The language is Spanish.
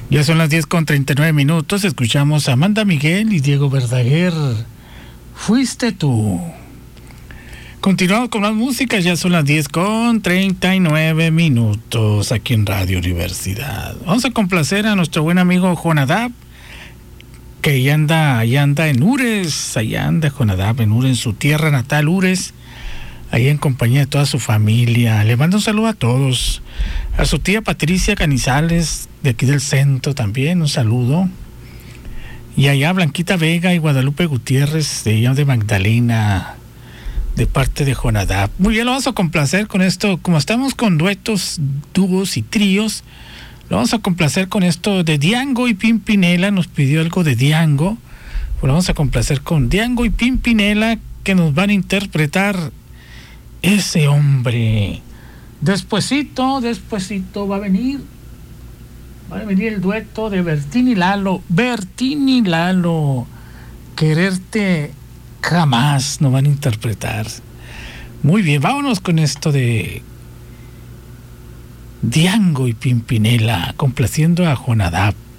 Ya son las 10:39. Escuchamos a Amanda Miguel y Diego Verdaguer. Fuiste tú. Continuamos con más música. Ya son las 10:39 aquí en Radio Universidad. Vamos a complacer a nuestro buen amigo Jonadab, que ya anda en Ures. Allá anda Jonadab en Ures, en su tierra natal, Ures. Ahí en compañía de toda su familia. Le mando un saludo a todos. A su tía Patricia Canizales, de aquí del centro también, un saludo. Y allá Blanquita Vega y Guadalupe Gutiérrez, de allá de Magdalena, de parte de Jonadab. Muy bien, lo vamos a complacer con esto. Como estamos con duetos, dúos y tríos, lo vamos a complacer con esto de Diango y Pimpinela. Nos pidió algo de Diango. Pues lo vamos a complacer con Diango y Pimpinela, que nos van a interpretar Ese Hombre. Despuesito va a venir el dueto de Bertín y Lalo. Quererte jamás nos van a interpretar. Muy bien, vámonos con esto de Diango y Pimpinela, complaciendo a Jonadab.